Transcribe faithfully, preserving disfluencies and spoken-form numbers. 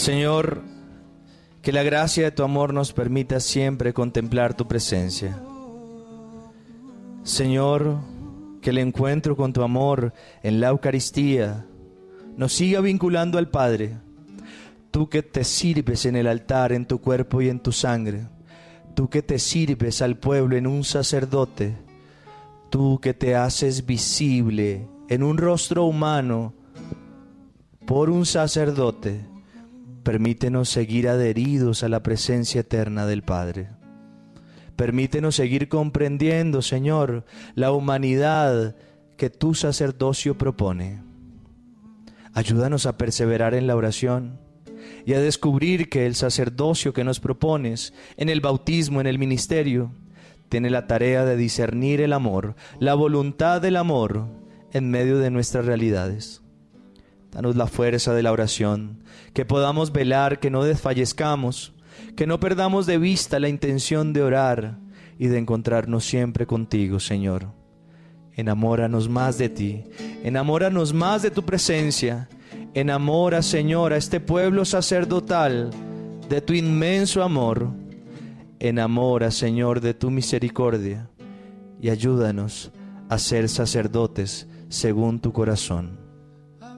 Señor, que la gracia de tu amor nos permita siempre contemplar tu presencia. Señor, que el encuentro con tu amor en la Eucaristía nos siga vinculando al Padre. Tú que te sirves en el altar, en tu cuerpo y en tu sangre. Tú que te sirves al pueblo en un sacerdote. Tú que te haces visible en un rostro humano por un sacerdote. Permítenos seguir adheridos a la presencia eterna del Padre. Permítenos seguir comprendiendo, Señor, la humanidad que tu sacerdocio propone. Ayúdanos a perseverar en la oración y a descubrir que el sacerdocio que nos propones en el bautismo, en el ministerio, tiene la tarea de discernir el amor, la voluntad del amor en medio de nuestras realidades. Danos la fuerza de la oración, que podamos velar, que no desfallezcamos, que no perdamos de vista la intención de orar y de encontrarnos siempre contigo, Señor. Enamóranos más de ti, enamóranos más de tu presencia, enamora, Señor, a este pueblo sacerdotal de tu inmenso amor, enamora, Señor, de tu misericordia y ayúdanos a ser sacerdotes según tu corazón.